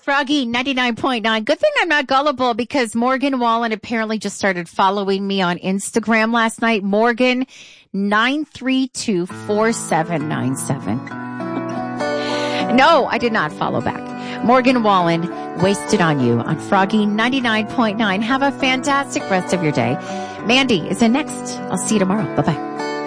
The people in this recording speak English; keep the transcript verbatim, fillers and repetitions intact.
Froggy ninety-nine point nine. Good thing I'm not gullible because Morgan Wallen apparently just started following me on Instagram last night. Morgan nine three two four seven nine seven. No, I did not follow back. Morgan Wallen, Wasted on You on Froggy ninety-nine point nine. Have a fantastic rest of your day. Mandy is in next. I'll see you tomorrow. Bye-bye.